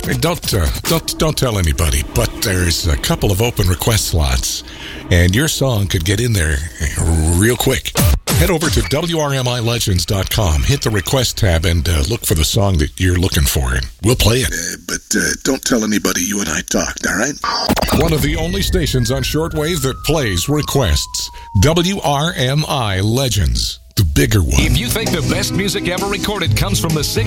Don't tell anybody, but there's a couple of open request slots, and your song could get in there real quick. Head over to WRMILegends.com, hit the request tab, and look for the song that you're looking for, and we'll play it. But don't tell anybody you and I talked, all right? One of the only stations on shortwave that plays requests. WRMI Legends, the bigger one. If you think the best music ever recorded comes from the